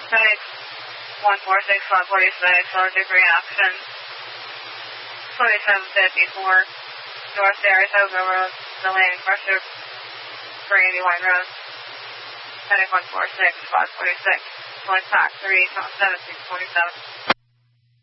Site 146, 146, allergic reaction. 2754, North Saratoga Road, the landing pressure for 81 Road. Medic 146, 546, select pack 3, 7647.